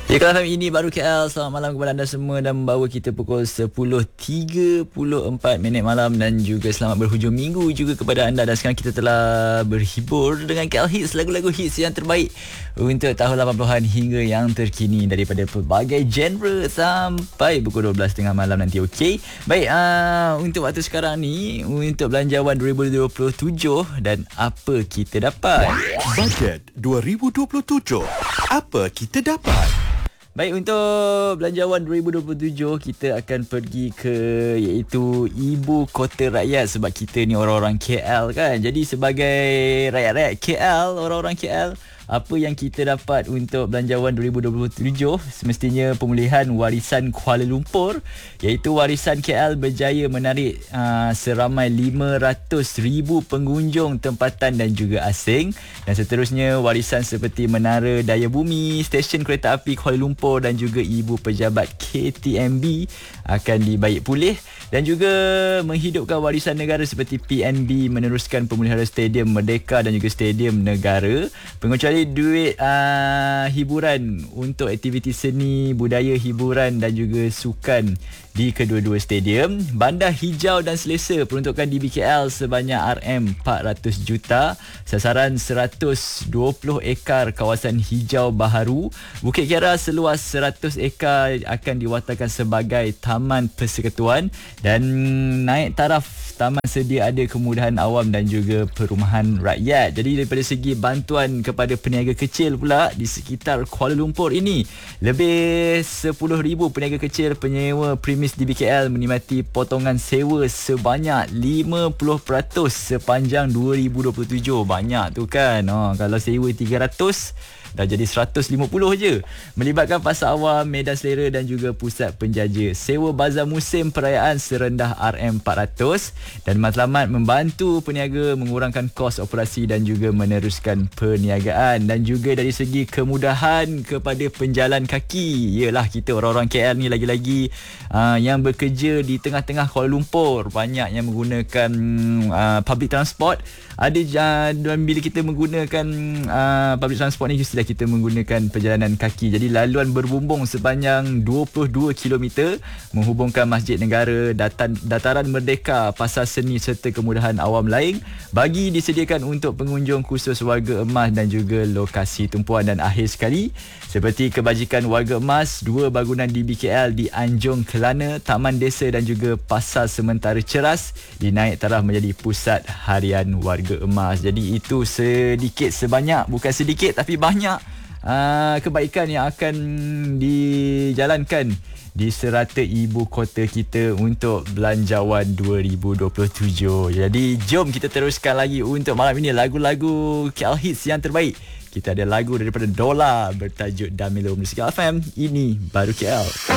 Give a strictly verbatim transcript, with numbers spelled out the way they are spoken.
Ya, K L F M ini baru K L. Selamat malam kepada anda semua dan membawa kita pukul sepuluh tiga puluh empat minit malam dan juga selamat berhujung minggu juga kepada anda. Dan sekarang kita telah berhibur dengan K L Hits, lagu-lagu hits yang terbaik untuk tahun lapan puluhan hingga yang terkini daripada pelbagai genre sampai pukul dua belas tiga puluh malam nanti. Okey. Baik, uh, untuk waktu sekarang ni untuk belanjawan dua ribu dua puluh tujuh dan apa kita dapat. Bajet dua ribu dua puluh tujuh. Apa kita dapat? Baik, untuk belanjawan dua ribu dua puluh tujuh kita akan pergi ke iaitu ibu kota rakyat sebab kita ni orang-orang K L kan. Jadi sebagai rakyat-rakyat K L, orang-orang K L, apa yang kita dapat untuk belanjawan dua ribu dua puluh tujuh? Semestinya pemulihan warisan Kuala Lumpur, iaitu warisan K L berjaya menarik uh, seramai lima ratus ribu pengunjung tempatan dan juga asing. Dan seterusnya warisan seperti Menara Daya Bumi, Stesen Kereta Api Kuala Lumpur dan juga Ibu Pejabat K T M B akan dibaik pulih. Dan juga menghidupkan warisan negara seperti P N B meneruskan pemulihan Stadium Merdeka dan juga Stadium Negara. Pengecuali duit uh, hiburan untuk aktiviti seni, budaya, hiburan dan juga sukan di kedua-dua stadium. Bandar hijau dan selesa peruntukan D B K L sebanyak R M empat ratus juta. Sasaran seratus dua puluh ekar kawasan hijau baharu. Bukit Kiara seluas seratus ekar akan diwatakan sebagai taman persekutuan. Dan naik taraf taman sedia ada kemudahan awam dan juga perumahan rakyat. Jadi daripada segi bantuan kepada peniaga kecil pula di sekitar Kuala Lumpur ini, lebih sepuluh ribu peniaga kecil penyewa premis D B K L menikmati potongan sewa sebanyak lima puluh peratus sepanjang dua ribu dua puluh tujuh. Banyak tu kan. Oh, kalau sewa tiga ratus dah jadi seratus lima puluh je. Melibatkan pasar awam, medan selera dan juga pusat penjaja. Sewa bazar musim perayaan serendah R M empat ratus. Dan matlamat membantu peniaga mengurangkan kos operasi dan juga meneruskan perniagaan. Dan juga dari segi kemudahan kepada penjalan kaki. Yalah, kita orang-orang K L ni lagi-lagi uh, yang bekerja di tengah-tengah Kuala Lumpur, banyak yang menggunakan uh, public transport. Ada uh, dan bila kita menggunakan uh, public transport ni, sudah kita menggunakan perjalanan kaki. Jadi laluan berbumbung sepanjang dua puluh dua kilometer menghubungkan Masjid Negara, datan, Dataran Merdeka, Pasar Seni serta kemudahan awam lain. Bagi disediakan untuk pengunjung khusus warga emas dan juga lokasi tumpuan. Dan akhir sekali, seperti kebajikan warga emas, dua bangunan D B K L di Anjung Kelana, Taman Desa dan juga Pasar Sementara Ceras dinaik taraf menjadi pusat harian warga emas. Jadi itu sedikit sebanyak, bukan sedikit tapi banyak Uh, kebaikan yang akan dijalankan di serata ibu kota kita untuk belanjawan dua ribu dua puluh tujuh. Jadi jom kita teruskan lagi untuk malam ini lagu-lagu K L Hits yang terbaik. Kita ada lagu daripada Dola bertajuk Damilo. Musik K L F M, ini baru K L.